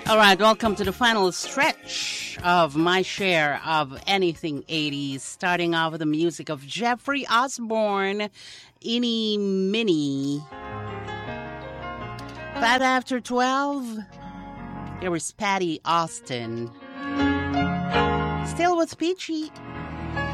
All right, welcome to the final stretch of my share of anything 80s, starting off with the music of Jeffrey Osborne, Eeny Mini. 5 after 12, there was Patty Austin. Still with Peachy.